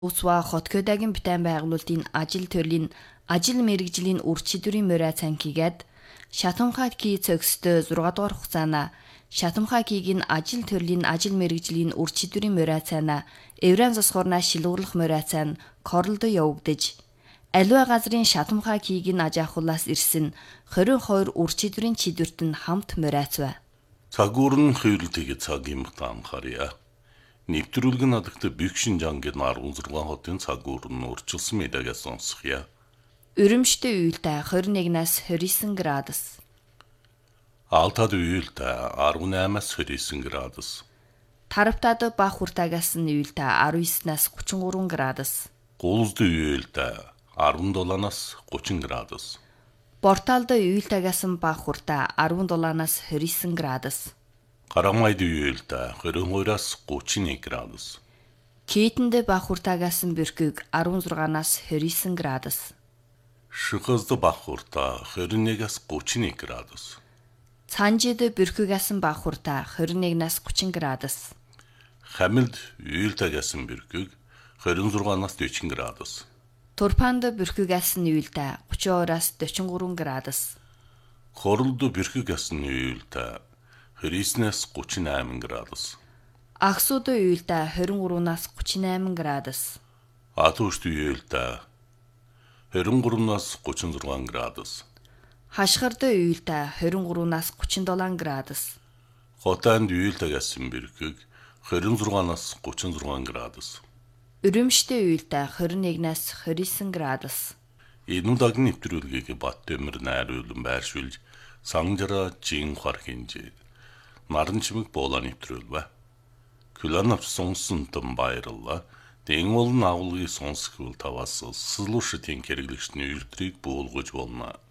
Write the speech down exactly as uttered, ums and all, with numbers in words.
Усва Хотгодагийн бүтээн байгуулалтын ажил төрлийн ажил мэргэжлийн үр чадварын морай цанхигээд Шатамхай кий цогцтой зургаадугаар хугацаана Шатамхайгийн ажил төрлийн ажил мэргэжлийн үр чадварын морай цаана Евран засхуурнаа шилгуурлах морай цаана Королдо явагдаж аливаа газрын Шатамхайгийн аж ахуйлаас ирсэн хорин хоёр үр чадварын чидвэрт нь хамт морайцваа. Цагуурн хөвөлтэйг цагийн мтан харьяа. Нэвтрүүлэг нь надагт бюкшин жангийн арван зургаан хотын цагуурн урчилсан мэдаагаас сонсхия. Өрөмштэй уйлтай двадцать однаас двадцать девять градус. Алтад уйлтай арван eight-аас двадцать девять градус. Таравтад бага хуртаагаас нь уйлтай десять девятнаас тридцать три градус. Гулзд уйлтай арван seven-аас thirty градус. Порталд уйлтайгаас нь бага хуртаа seventy seven-аас29 градус. Карамайд уйлтай thirty-two-аас thirty-one градус. Кейтэнд бага хуртаагаас нь бөркөг sixteen-аас twenty-nine градус. Шихазд бага хуртаа twenty-one-аас thirty-one градус. Цанжид бөркөгээс нь бага хуртаа twenty-one-аас thirty градус. Хамилд уйлтайгаас нь бөркөг twenty-six-аас forty градус. Турпанд бөркөгээс нь уйлтай thirty-two-аас forty-three градус. Хоролд бөркөгээс нь уйлтай thirty-nine-аас thirty-eight градус. Агсууд уйлтай twenty-three-аас thirty-eight градус. Атуушд уйлтай twenty-three-аас thirty-six градус. Хашгирд уйлтай twenty-three-аас thirty-seven градус. Хотанд уйлтайгаас нь бөркөг twenty-six-аас thirty-six градус. Өрөмштэй уйлтай twenty-one-аас twenty-nine градус. Энэ удаагийн нэвтрүүлгийг Баттэмэр найруулан байршуулж Санжара жин хархинжээ. Наран чимэг буулаа нэвтрүүлвэ. Күлэн авч сонсон том баярлаа. Дэн болон агуулгыг сонсхол таваас слушатын хэрэглэгчний үйлдвэрийг буулгаж болно.